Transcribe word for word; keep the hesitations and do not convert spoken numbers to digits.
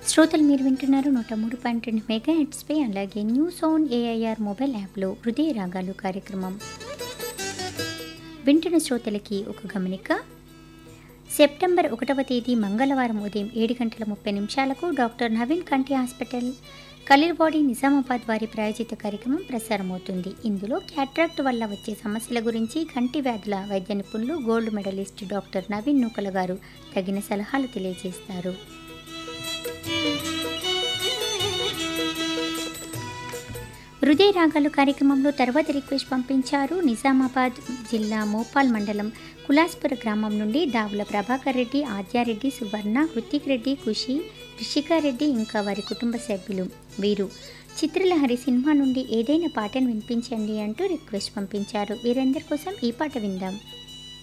శ్రోతలు మీరు వింటున్నారు నూట మూడు పాయింట్ రెండు మెగా హెడ్స్పై అలాగే న్యూస్ ఆన్ ఏఐఆర్ మొబైల్ యాప్లో హృదయ రాగాలు కార్యక్రమం వింటున్న శ్రోతలకి ఒక గమనిక. సెప్టెంబర్ ఒకటవ తేదీ మంగళవారం ఉదయం ఏడు గంటల ముప్పై నిమిషాలకు డాక్టర్ నవీన్ కంటి హాస్పిటల్ ఖలీల్వాడి నిజామాబాద్ వారి ప్రాయోజిత కార్యక్రమం ప్రసారమవుతుంది. ఇందులో క్యాట్రాక్ట్ వల్ల వచ్చే సమస్యల గురించి కంటి వ్యాధుల వైద్య నిపుణులు గోల్డ్ మెడలిస్ట్ డాక్టర్ నవీన్ నూకల గారు తగిన సలహాలు తెలియజేస్తారు. హృదయ రాగాలు కార్యక్రమంలో తర్వాత రిక్వెస్ట్ పంపించారు. నిజామాబాద్ జిల్లా మోపాల్ మండలం కులాస్పుర గ్రామం నుండి దావుల ప్రభాకర్ రెడ్డి, ఆద్యారెడ్డి, సువర్ణ, హృతిక్ రెడ్డి, ఖుషి, రిషికారెడ్డి ఇంకా వారి కుటుంబ సభ్యులు. వీరు చిత్రలహరి సినిమా నుండి ఏదైనా పాటను వినిపించండి అంటూ రిక్వెస్ట్ పంపించారు. వీరందరి కోసం ఈ పాట విందాం.